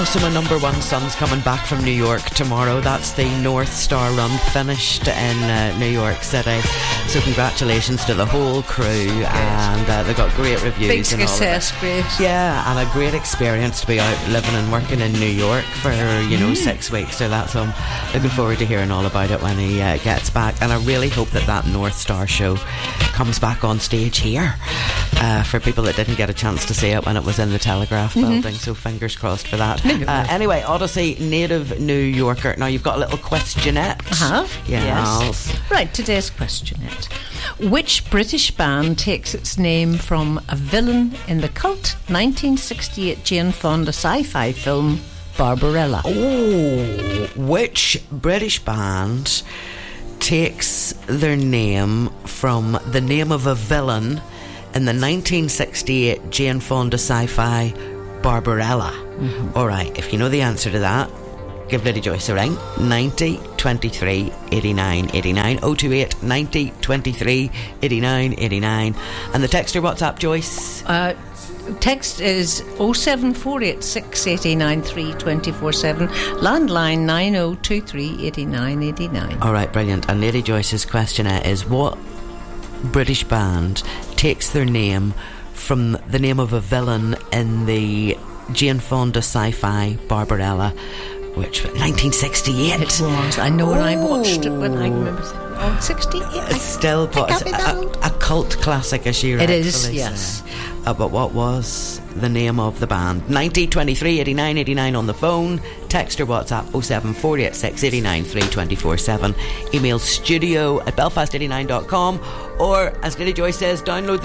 So my number one son's coming back from New York tomorrow. That's the North Star Run finished in New York City. So congratulations to the whole crew, and they got great reviews. Big and success, all great. Yeah, and a great experience to be out living and working in New York for 6 weeks. So that's looking forward to hearing all about it when he gets back. And I really hope that North Star show comes back on stage here for people that didn't get a chance to see it when it was in the Telegraph building. So fingers crossed for that. Anyway, Odyssey, native New Yorker. Now you've got a little questionette. I have. Yes. Right, today's questionette. Which British band takes its name from a villain in the cult 1968 Jane Fonda sci-fi film Barbarella? Oh, which British band takes their name from the name of a villain in the 1968 Jane Fonda sci-fi Barbarella? Alright, if you know the answer to that, give Lady Joyce a ring. 90 23 89 89 028 90 23 89 89. And the text or WhatsApp, Joyce? Text is 07486 689 247. Landline 9023 89 89. Alright, brilliant. And Lady Joyce's questionnaire is, what British band takes their name from the name of a villain in the Jane Fonda sci-fi Barbarella, which was 1968. It was. I know when I watched it, when I remember saying, 68. It's still a cult classic, as she rightfully It is, said. yes. But what was the name of the band? 90 23 89 89 on the phone. Text or WhatsApp 07486 89 3247. Email studio@belfast89.com, or, as Lady Joyce says, download